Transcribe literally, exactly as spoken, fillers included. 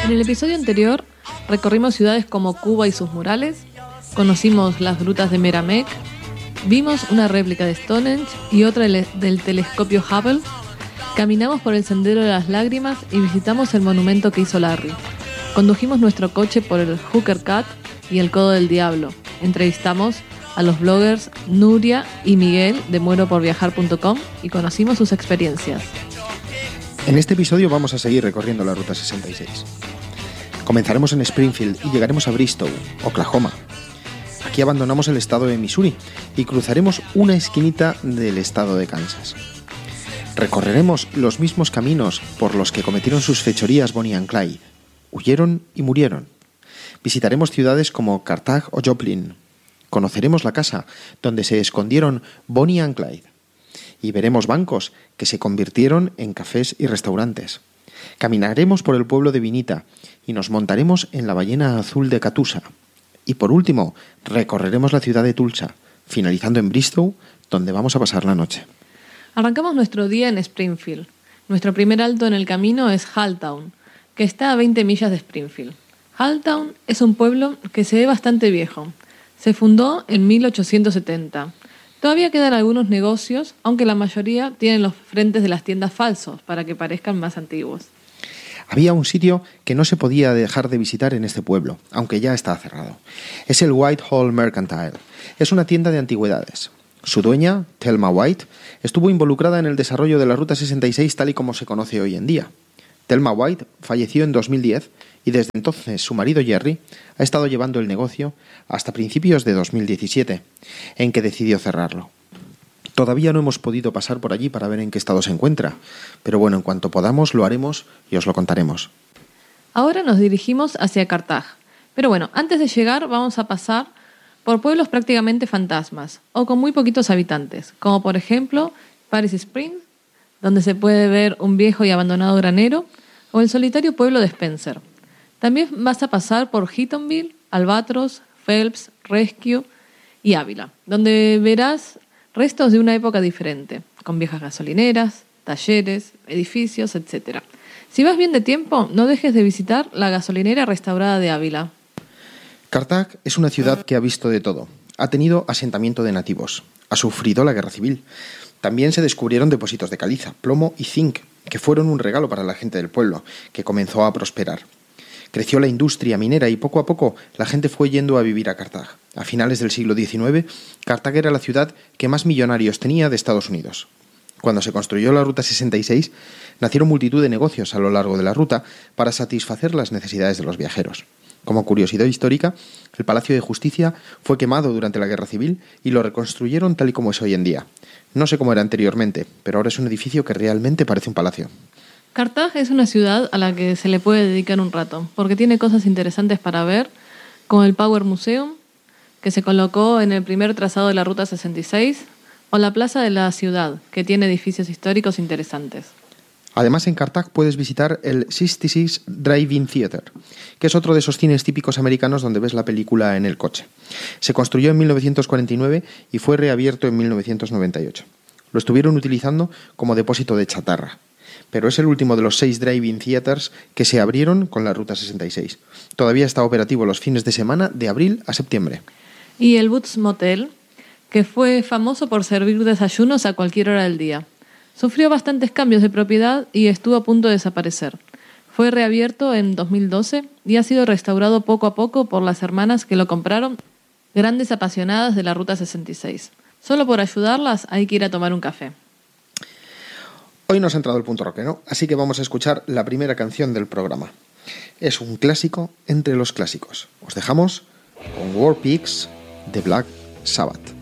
En el episodio anterior recorrimos ciudades como Cuba y sus murales, conocimos las grutas de Meramec, vimos una réplica de Stonehenge y otra del telescopio Hubble, caminamos por el Sendero de las Lágrimas y visitamos el monumento que hizo Larry. Condujimos nuestro coche por el Hooker Cat y el Codo del Diablo. Entrevistamos a los bloggers Nuria y Miguel de muero por viajar punto com y conocimos sus experiencias. En este episodio vamos a seguir recorriendo la Ruta sesenta y seis. Comenzaremos en Springfield y llegaremos a Bristow, Oklahoma. Aquí abandonamos el estado de Missouri y cruzaremos una esquinita del estado de Kansas. Recorreremos los mismos caminos por los que cometieron sus fechorías Bonnie and Clyde. Huyeron y murieron. Visitaremos ciudades como Carthage o Joplin. Conoceremos la casa donde se escondieron Bonnie and Clyde. Y veremos bancos que se convirtieron en cafés y restaurantes. Caminaremos por el pueblo de Vinita y nos montaremos en la ballena azul de Catoosa. Y por último, recorreremos la ciudad de Tulsa, finalizando en Bristow, donde vamos a pasar la noche. Arrancamos nuestro día en Springfield. Nuestro primer alto en el camino es Halltown, que está a veinte millas de Springfield. Halltown es un pueblo que se ve bastante viejo. Se fundó en mil ochocientos setenta. Todavía quedan algunos negocios, aunque la mayoría tienen los frentes de las tiendas falsos para que parezcan más antiguos. Había un sitio que no se podía dejar de visitar en este pueblo, aunque ya está cerrado. Es el Whitehall Mercantile. Es una tienda de antigüedades. Su dueña, Thelma White, estuvo involucrada en el desarrollo de la Ruta sesenta y seis tal y como se conoce hoy en día. Thelma White falleció en dos mil diez y desde entonces su marido Jerry ha estado llevando el negocio hasta principios de dos mil diecisiete, en que decidió cerrarlo. Todavía no hemos podido pasar por allí para ver en qué estado se encuentra, pero bueno, en cuanto podamos lo haremos y os lo contaremos. Ahora nos dirigimos hacia Carthage, pero bueno, antes de llegar vamos a pasar por pueblos prácticamente fantasmas o con muy poquitos habitantes, como por ejemplo Paris Springs, donde se puede ver un viejo y abandonado granero, o el solitario pueblo de Spencer. También vas a pasar por Heatonville, Albatros, Phelps, Rescue y Ávila, donde verás restos de una época diferente, con viejas gasolineras, talleres, edificios, etcétera. Si vas bien de tiempo, no dejes de visitar la gasolinera restaurada de Ávila. Carthage es una ciudad que ha visto de todo. Ha tenido asentamiento de nativos. Ha sufrido la guerra civil. También se descubrieron depósitos de caliza, plomo y zinc, que fueron un regalo para la gente del pueblo, que comenzó a prosperar. Creció la industria minera y poco a poco la gente fue yendo a vivir a Carthage. A finales del siglo diecinueve, Carthage era la ciudad que más millonarios tenía de Estados Unidos. Cuando se construyó la Ruta sesenta y seis, nacieron multitud de negocios a lo largo de la ruta para satisfacer las necesidades de los viajeros. Como curiosidad histórica, el Palacio de Justicia fue quemado durante la Guerra Civil y lo reconstruyeron tal y como es hoy en día. No sé cómo era anteriormente, pero ahora es un edificio que realmente parece un palacio. Carthage es una ciudad a la que se le puede dedicar un rato, porque tiene cosas interesantes para ver, como el Power Museum, que se colocó en el primer trazado de la Ruta sesenta y seis, o la Plaza de la Ciudad, que tiene edificios históricos interesantes. Además, en Carthage puedes visitar el sesenta y seis Drive-In Theater, que es otro de esos cines típicos americanos donde ves la película en el coche. Se construyó en mil novecientos cuarenta y nueve y fue reabierto en mil novecientos noventa y ocho. Lo estuvieron utilizando como depósito de chatarra, pero es el último de los seis Drive-In Theaters que se abrieron con la Ruta sesenta y seis. Todavía está operativo los fines de semana de abril a septiembre. Y el Boots Motel, que fue famoso por servir desayunos a cualquier hora del día. Sufrió bastantes cambios de propiedad y estuvo a punto de desaparecer. Fue reabierto en dos mil doce y ha sido restaurado poco a poco por las hermanas que lo compraron, grandes apasionadas de la Ruta sesenta y seis. Solo por ayudarlas hay que ir a tomar un café. Hoy nos ha entrado el punto rockero, así que vamos a escuchar la primera canción del programa. Es un clásico entre los clásicos. Os dejamos con War Pigs de Black Sabbath.